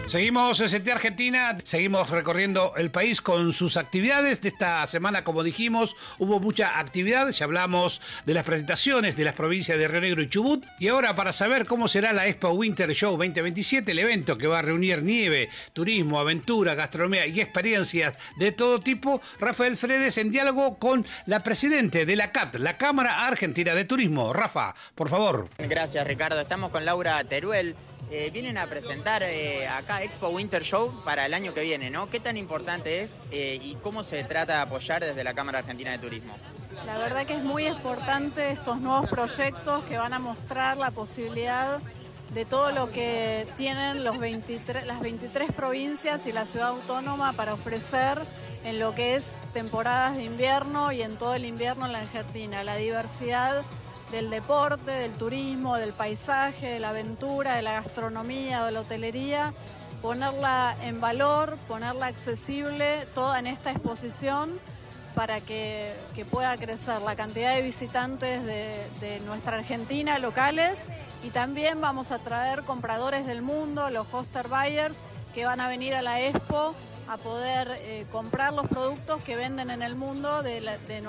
Seguimos en CT Argentina, seguimos recorriendo el país con sus actividades. De esta semana, como dijimos, hubo mucha actividad. Ya hablamos de las presentaciones de las provincias de Río Negro y Chubut. Y ahora, para saber cómo será la Expo Winter Show 2027, el evento que va a reunir nieve, turismo, aventura, gastronomía y experiencias de todo tipo, Rafael Fredes en diálogo con la presidente de la CAT, la Cámara Argentina de Turismo. Rafa, por favor. Gracias, Ricardo. Estamos con Laura Teruel. Vienen a presentar acá Expo Winter Show para el año que viene, ¿no? ¿Qué tan importante es y cómo se trata de apoyar desde la Cámara Argentina de Turismo? La verdad que es muy importante estos nuevos proyectos que van a mostrar la posibilidad de todo lo que tienen las 23 provincias y la ciudad autónoma para ofrecer en lo que es temporadas de invierno y en todo el invierno en la Argentina. La diversidad del deporte, del turismo, del paisaje, de la aventura, de la gastronomía, de la hotelería, ponerla en valor, ponerla accesible, toda en esta exposición para que pueda crecer la cantidad de visitantes de nuestra Argentina locales, y también vamos a traer compradores del mundo, los Hoster Buyers, que van a venir a la Expo a poder comprar los productos que venden en el mundo de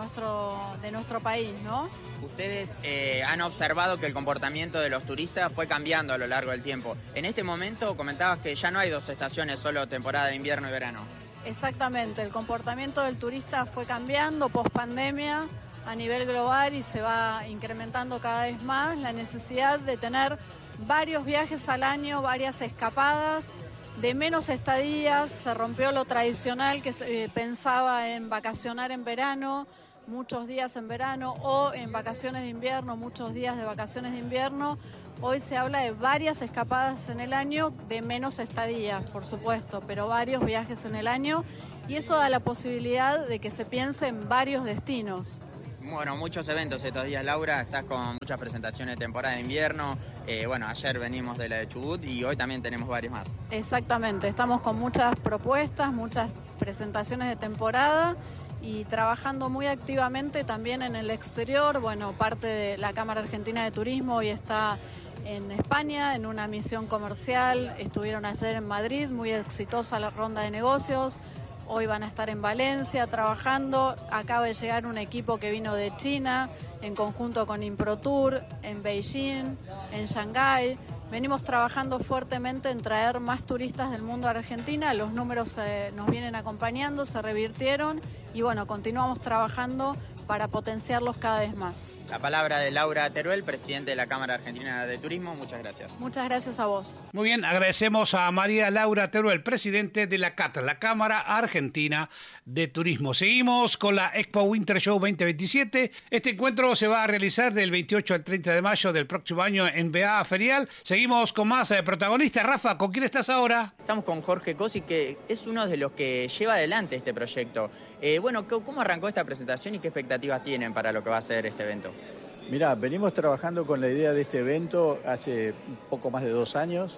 nuestro país, ¿no? Ustedes han observado que el comportamiento de los turistas fue cambiando a lo largo del tiempo. En este momento comentabas que ya no hay dos estaciones, solo temporada de invierno y verano. Exactamente, el comportamiento del turista fue cambiando post pandemia a nivel global y se va incrementando cada vez más la necesidad de tener varios viajes al año, varias escapadas, de menos estadías. Se rompió lo tradicional que se pensaba en vacacionar en verano, muchos días en verano, o en vacaciones de invierno, muchos días de vacaciones de invierno. Hoy se habla de varias escapadas en el año, de menos estadías, por supuesto, pero varios viajes en el año, y eso da la posibilidad de que se piense en varios destinos. Bueno, muchos eventos estos días, Laura. Estás con muchas presentaciones de temporada de invierno. Ayer venimos de la de Chubut y hoy también tenemos varios más. Exactamente, estamos con muchas propuestas, muchas presentaciones de temporada y trabajando muy activamente también en el exterior. Bueno, parte de la Cámara Argentina de Turismo hoy está en España en una misión comercial. Estuvieron ayer en Madrid, muy exitosa la ronda de negocios. Hoy van a estar en Valencia trabajando. Acaba de llegar un equipo que vino de China en conjunto con ImproTour, en Beijing, en Shanghái. Venimos trabajando fuertemente en traer más turistas del mundo a Argentina. Los números nos vienen acompañando, se revirtieron y bueno, continuamos trabajando para potenciarlos cada vez más. La palabra de Laura Teruel, presidente de la Cámara Argentina de Turismo. Muchas gracias. Muchas gracias a vos. Muy bien, agradecemos a María Laura Teruel, presidente de la CAT, la Cámara Argentina de Turismo. Seguimos con la Expo Winter Show 2027. Este encuentro se va a realizar del 28 al 30 de mayo del próximo año en BA Ferial. Seguimos con más protagonistas. Rafa, ¿con quién estás ahora? Estamos con Jorge Cosi, que es uno de los que lleva adelante este proyecto. ¿Cómo arrancó esta presentación y qué expectativas tienen para lo que va a ser este evento? Mirá, venimos trabajando con la idea de este evento hace un poco más de 2 años,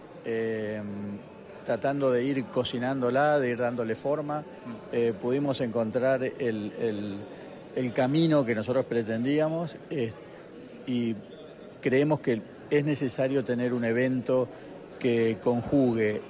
tratando de ir cocinándola, de ir dándole forma. Pudimos encontrar el camino que nosotros pretendíamos y creemos que es necesario tener un evento que conjugue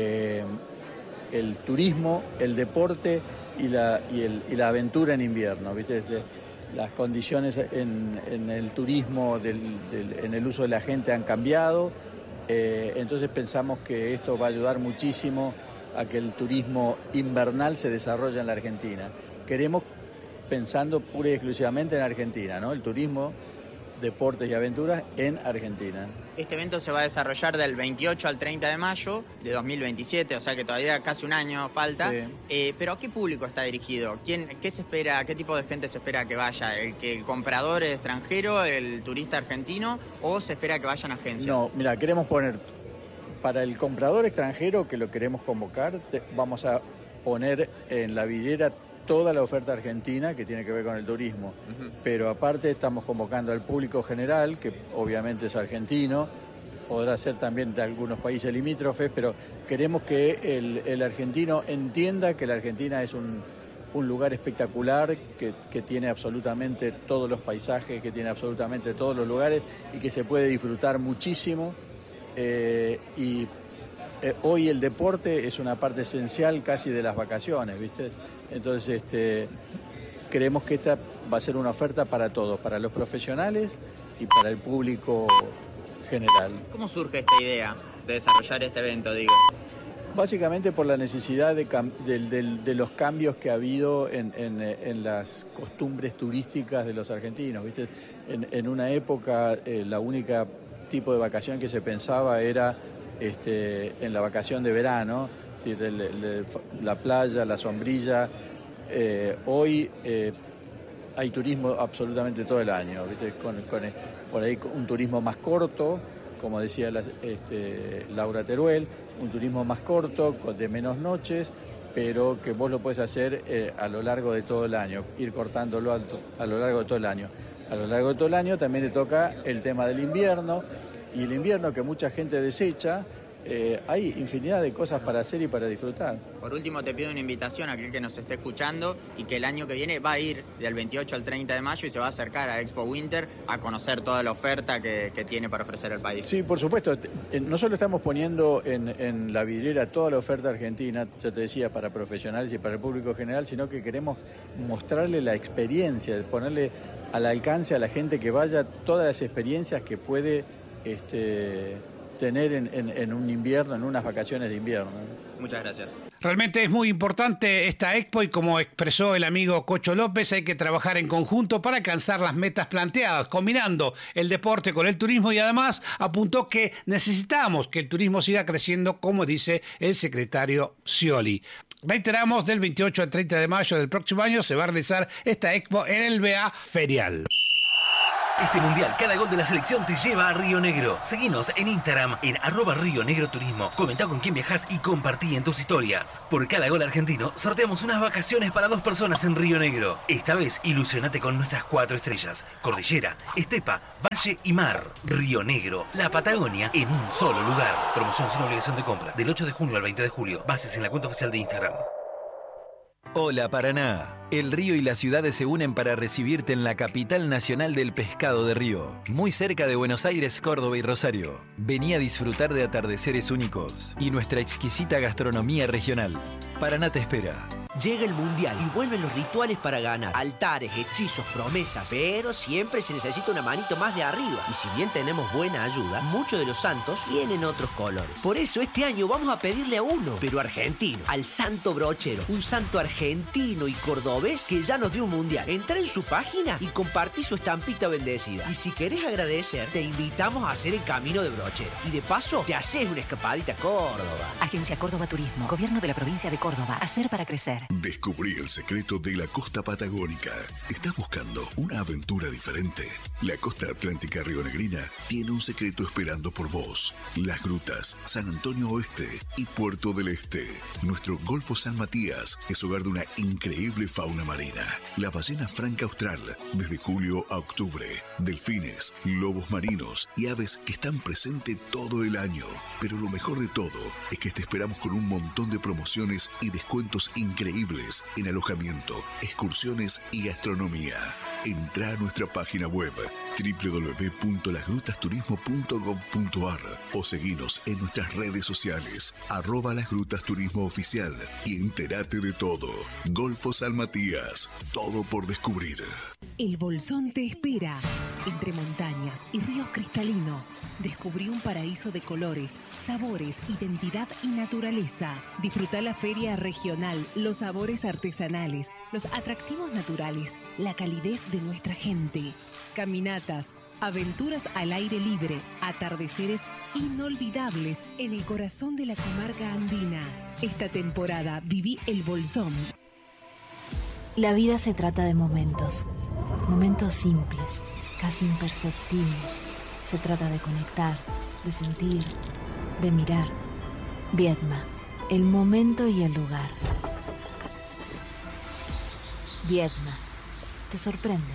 el turismo, el deporte y la aventura en invierno, ¿viste? Las condiciones en el turismo, en el uso de la gente han cambiado, entonces pensamos que esto va a ayudar muchísimo a que el turismo invernal se desarrolle en la Argentina. Queremos pensando pura y exclusivamente en Argentina, ¿no? El turismo, deportes y aventuras en Argentina. Este evento se va a desarrollar del 28 al 30 de mayo de 2027, o sea que todavía casi un año falta. Sí. Pero ¿a qué público está dirigido? ¿Qué se espera? ¿Qué tipo de gente se espera que vaya? ¿El comprador extranjero, el turista argentino, o se espera que vayan agencias? No, mira, queremos poner para el comprador extranjero que lo queremos convocar, vamos a poner en la vidriera toda la oferta argentina que tiene que ver con el turismo. Pero aparte estamos convocando al público general, que obviamente es argentino, podrá ser también de algunos países limítrofes, pero queremos que el argentino entienda que la Argentina es un lugar espectacular, que tiene absolutamente todos los paisajes, que tiene absolutamente todos los lugares y que se puede disfrutar muchísimo. Y hoy el deporte es una parte esencial casi de las vacaciones, ¿viste? Entonces, creemos que esta va a ser una oferta para todos, para los profesionales y para el público general. ¿Cómo surge esta idea de desarrollar este evento, digo? Básicamente por la necesidad de los cambios que ha habido en las costumbres turísticas de los argentinos, ¿viste? En una época la única tipo de vacación que se pensaba era en la vacación de verano, es decir, la playa, la sombrilla. Hoy hay turismo absolutamente todo el año, ¿viste? Por ahí un turismo más corto, como decía Laura Teruel, un turismo más corto, de menos noches, pero que vos lo puedes hacer a lo largo de todo el año, ir cortándolo a lo largo de todo el año. A lo largo de todo el año también te toca el tema del invierno, y el invierno que mucha gente desecha. Hay infinidad de cosas para hacer y para disfrutar. Por último, te pido una invitación a aquel que nos esté escuchando y que el año que viene va a ir del 28 al 30 de mayo y se va a acercar a Expo Winter a conocer toda la oferta que tiene para ofrecer el país. Sí, por supuesto. Nosotros estamos poniendo en la vidriera toda la oferta argentina, ya te decía, para profesionales y para el público general, sino que queremos mostrarle la experiencia, ponerle al alcance a la gente que vaya todas las experiencias que puede tener en un invierno, en unas vacaciones de invierno. Muchas gracias. Realmente es muy importante esta Expo y como expresó el amigo Cocho López, hay que trabajar en conjunto para alcanzar las metas planteadas, combinando el deporte con el turismo, y además apuntó que necesitamos que el turismo siga creciendo, como dice el secretario Scioli. Reiteramos, del 28 al 30 de mayo del próximo año se va a realizar esta Expo en el BA Ferial. Este mundial, cada gol de la selección te lleva a Río Negro. Seguinos en Instagram en @RioNegroTurismo. Comentá con quién viajás y compartí en tus historias. Por cada gol argentino, sorteamos unas vacaciones para 2 personas en Río Negro. Esta vez, ilusionate con nuestras 4 estrellas: cordillera, estepa, valle y mar. Río Negro, la Patagonia en un solo lugar. Promoción sin obligación de compra, del 8 de junio al 20 de julio. Bases en la cuenta oficial de Instagram. Hola Paraná, el río y las ciudades se unen para recibirte en la capital nacional del pescado de Río, muy cerca de Buenos Aires, Córdoba y Rosario. Vení a disfrutar de atardeceres únicos y nuestra exquisita gastronomía regional. Paraná te espera. Llega el mundial y vuelven los rituales para ganar. Altares, hechizos, promesas. Pero siempre se necesita una manito más de arriba. Y si bien tenemos buena ayuda, muchos de los santos tienen otros colores. Por eso este año vamos a pedirle a uno, pero argentino, al Santo Brochero. Un santo argentino y cordobés que ya nos dio un mundial. Entra en su página y compartí su estampita bendecida. Y si querés agradecer, te invitamos a hacer el camino de Brochero. Y de paso, te haces una escapadita a Córdoba. Agencia Córdoba Turismo. Gobierno de la provincia de Córdoba. Hacer para crecer. Descubrí el secreto de la costa patagónica. ¿Estás buscando una aventura diferente? La costa atlántica rionegrina tiene un secreto esperando por vos. Las grutas, San Antonio Oeste y Puerto del Este. Nuestro Golfo San Matías es hogar de una increíble fauna marina. La ballena franca austral, desde julio a octubre. Delfines, lobos marinos y aves que están presentes todo el año. Pero lo mejor de todo es que te esperamos con un montón de promociones y descuentos increíbles en alojamiento, excursiones y gastronomía. Entrá a nuestra página web www.lasgrutasturismo.gov.ar o seguinos en nuestras redes sociales @lasgrutasturismo oficial y entérate de todo. Golfo San Matías, todo por descubrir. El Bolsón te espera. Entre montañas y ríos cristalinos, descubrí un paraíso de colores, sabores, identidad y naturaleza. Disfruta la feria regional, los sabores artesanales, los atractivos naturales, la calidez de nuestra gente. Caminatas, aventuras al aire libre, atardeceres inolvidables en el corazón de la comarca andina. Esta temporada viví el Bolsón. La vida se trata de momentos. Momentos simples, casi imperceptibles. Se trata de conectar, de sentir, de mirar. Viedma, el momento y el lugar. Viedma, te sorprende.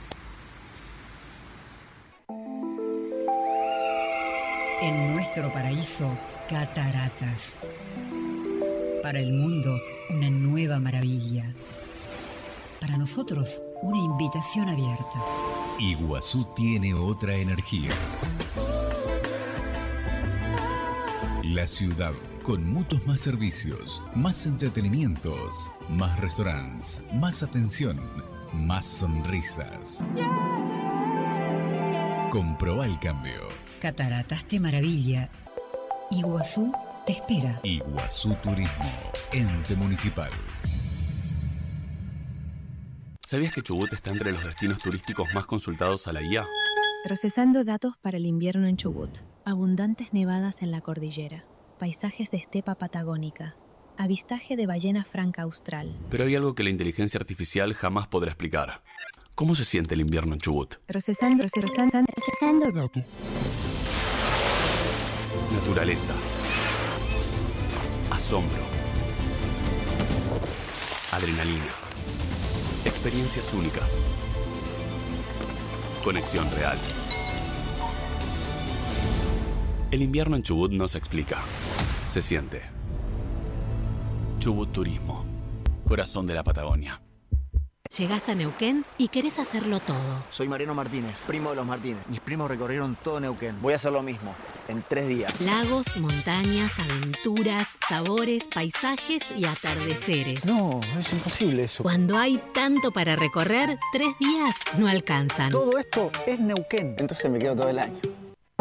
En nuestro paraíso, cataratas. Para el mundo, una nueva maravilla. Para nosotros, una invitación abierta. Iguazú tiene otra energía. La ciudad con muchos más servicios, más entretenimientos, más restaurantes, más atención, más sonrisas. Comprobá el cambio. Cataratas te maravilla. Iguazú te espera. Iguazú Turismo, ente municipal. ¿Sabías que Chubut está entre los destinos turísticos más consultados a la guía? Procesando datos para el invierno en Chubut. Abundantes nevadas en la cordillera. Paisajes de estepa patagónica. Avistaje de ballena franca austral. Pero hay algo que la inteligencia artificial jamás podrá explicar. ¿Cómo se siente el invierno en Chubut? Procesando datos. Naturaleza. Asombro. Adrenalina. Experiencias únicas. Conexión real. El invierno en Chubut no se explica. Se siente. Chubut Turismo. Corazón de la Patagonia. Llegás a Neuquén y querés hacerlo todo. Soy Mariano Martínez, primo de los Martínez. Mis primos recorrieron todo Neuquén. Voy a hacer lo mismo, en 3 días. Lagos, montañas, aventuras, sabores, paisajes y atardeceres. No, es imposible eso. Cuando hay tanto para recorrer, 3 días no alcanzan. Todo esto es Neuquén. Entonces me quedo todo el año.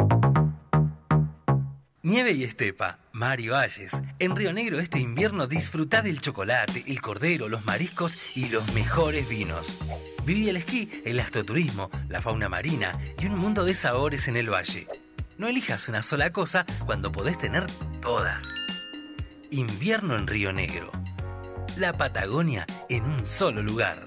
Nieve y estepa, mar y valles. En Río Negro este invierno disfrutá del chocolate, el cordero, los mariscos y los mejores vinos. Viví el esquí, el astroturismo, la fauna marina y un mundo de sabores en el valle. No elijas una sola cosa cuando podés tener todas. Invierno en Río Negro. La Patagonia en un solo lugar.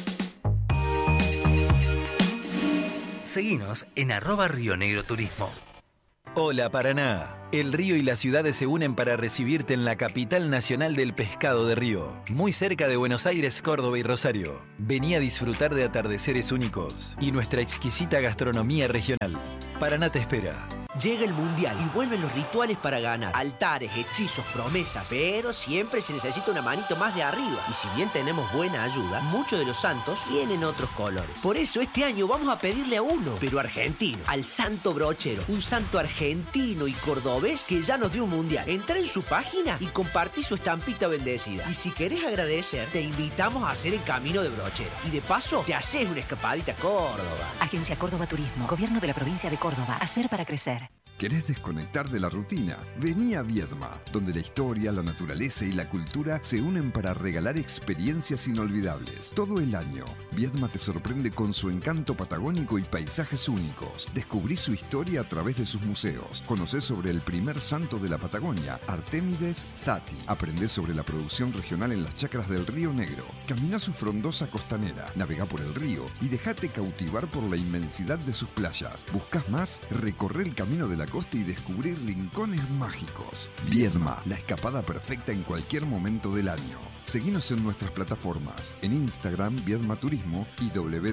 Seguinos en @RioNegroTurismo. Hola Paraná, el río y las ciudades se unen para recibirte en la capital nacional del pescado de Río, muy cerca de Buenos Aires, Córdoba y Rosario. Vení a disfrutar de atardeceres únicos y nuestra exquisita gastronomía regional. Paraná te espera. Llega el Mundial y vuelven los rituales para ganar. Altares, hechizos, promesas. Pero siempre se necesita una manito más de arriba. Y si bien tenemos buena ayuda, muchos de los santos tienen otros colores. Por eso este año vamos a pedirle a uno, pero argentino, al Santo Brochero. Un santo argentino y cordobés que ya nos dio un Mundial. Entra en su página y compartí su estampita bendecida. Y si querés agradecer, te invitamos a hacer el camino de Brochero. Y de paso, te haces una escapadita a Córdoba. Agencia Córdoba Turismo. Gobierno de la provincia de Córdoba. Hacer para crecer. ¿Querés desconectar de la rutina? Vení a Viedma, donde la historia, la naturaleza y la cultura se unen para regalar experiencias inolvidables. Todo el año, Viedma te sorprende con su encanto patagónico y paisajes únicos. Descubrí su historia a través de sus museos. Conocé sobre el primer santo de la Patagonia, Artemides Zati. Aprendé sobre la producción regional en las chacras del Río Negro. Camina su frondosa costanera, navegá por el río y dejate cautivar por la inmensidad de sus playas. ¿Buscás más? Recorre el camino de la costa y descubrir rincones mágicos. Viedma, la escapada perfecta en cualquier momento del año. Seguinos en nuestras plataformas, en Instagram Viedma Turismo y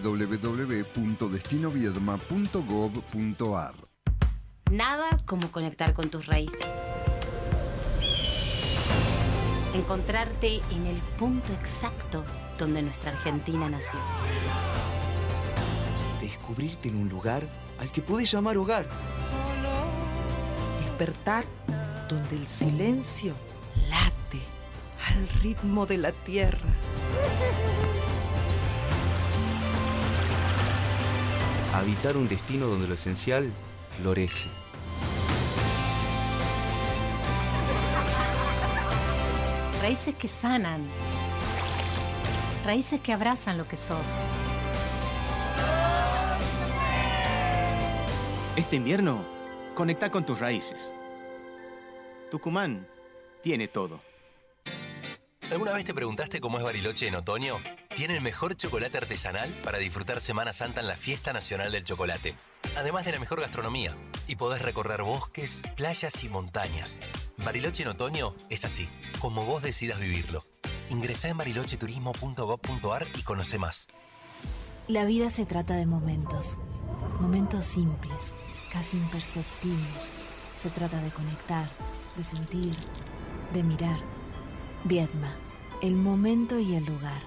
www.destinoviedma.gov.ar. Nada como conectar con tus raíces. Encontrarte en el punto exacto donde nuestra Argentina nació. Descubrirte en un lugar al que podés llamar hogar. Despertar donde el silencio late al ritmo de la tierra. Habitar un destino donde lo esencial florece. Raíces que sanan. Raíces que abrazan lo que sos. Este invierno, conecta con tus raíces. Tucumán tiene todo. ¿Alguna vez te preguntaste cómo es Bariloche en otoño? Tiene el mejor chocolate artesanal para disfrutar Semana Santa en la Fiesta Nacional del Chocolate. Además de la mejor gastronomía. Y podés recorrer bosques, playas y montañas. Bariloche en otoño es así, como vos decidas vivirlo. Ingresá en barilocheturismo.gov.ar y conoce más. La vida se trata de momentos. Momentos simples, casi imperceptibles. Se trata de conectar, de sentir, de mirar. Viedma, el momento y el lugar.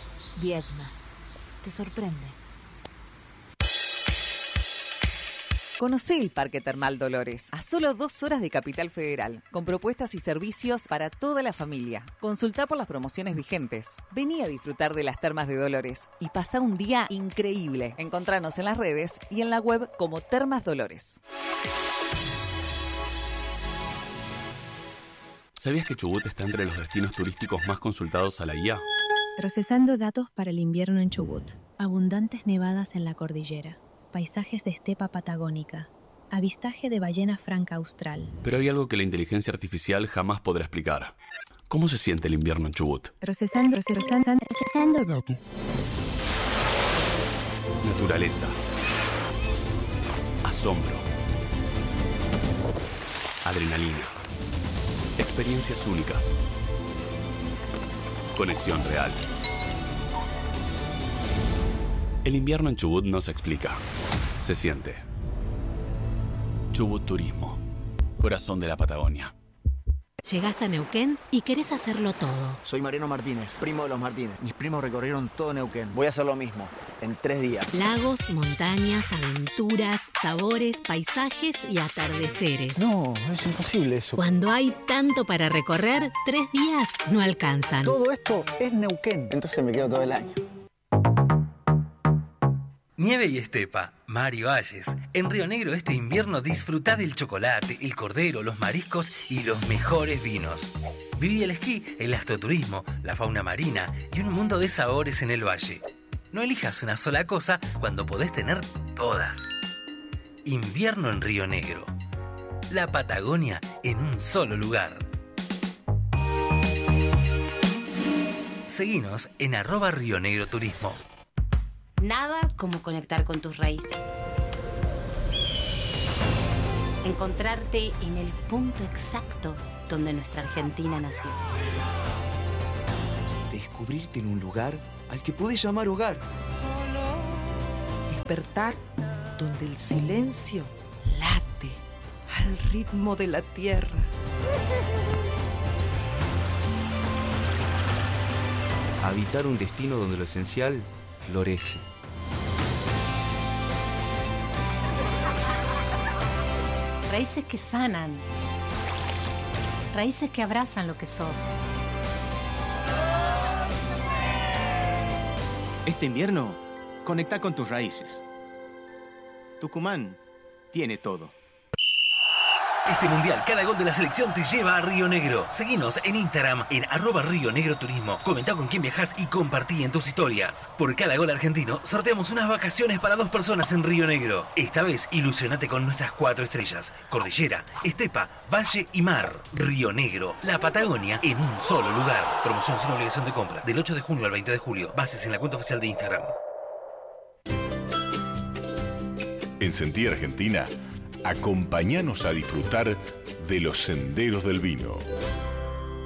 Viedma, te sorprende. Conocé el Parque Termal Dolores, a solo 2 horas de Capital Federal, con propuestas y servicios para toda la familia. Consultá por las promociones vigentes. Vení a disfrutar de las termas de Dolores y pasá un día increíble. Encontranos en las redes y en la web como Termas Dolores. ¿Sabías que Chubut está entre los destinos turísticos más consultados a la IA? Procesando datos para el invierno en Chubut. Abundantes nevadas en la cordillera. Paisajes de estepa patagónica. Avistaje de ballena franca austral. Pero hay algo que la inteligencia artificial jamás podrá explicar. ¿Cómo se siente el invierno en Chubut? Procesando datos. Naturaleza. Asombro. Adrenalina. Experiencias únicas. Conexión real. El invierno en Chubut no se explica. Se siente. Chubut Turismo. Corazón de la Patagonia. Llegás a Neuquén y querés hacerlo todo. Soy Mariano Martínez, primo de los Martínez. Mis primos recorrieron todo Neuquén. Voy a hacer lo mismo, en 3 días. Lagos, montañas, aventuras, sabores, paisajes y atardeceres. No, es imposible eso. Cuando hay tanto para recorrer, 3 días no alcanzan. Todo esto es Neuquén. Entonces me quedo todo el año. Nieve y estepa, mar y valles. En Río Negro este invierno disfrutá del chocolate, el cordero, los mariscos y los mejores vinos. Viví el esquí, el astroturismo, la fauna marina y un mundo de sabores en el valle. No elijas una sola cosa cuando podés tener todas. Invierno en Río Negro. La Patagonia en un solo lugar. Seguinos en @RioNegroTurismo. Nada como conectar con tus raíces. Encontrarte en el punto exacto donde nuestra Argentina nació. Descubrirte en un lugar al que podés llamar hogar. Despertar donde el silencio late al ritmo de la tierra. Habitar un destino donde lo esencial florece. Raíces que sanan. Raíces que abrazan lo que sos. Este invierno, conecta con tus raíces. Tucumán tiene todo. Este mundial, cada gol de la selección te lleva a Río Negro. Seguinos en Instagram en @RioNegroTurismo. Comentá con quién viajás y compartí en tus historias. Por cada gol argentino, sorteamos unas vacaciones para 2 personas en Río Negro. Esta vez, ilusionate con nuestras 4 estrellas. Cordillera, estepa, valle y mar. Río Negro, la Patagonia en un solo lugar. Promoción sin obligación de compra. Del 8 de junio al 20 de julio. Bases en la cuenta oficial de Instagram. En Sentí Argentina, acompáñanos a disfrutar de los senderos del vino.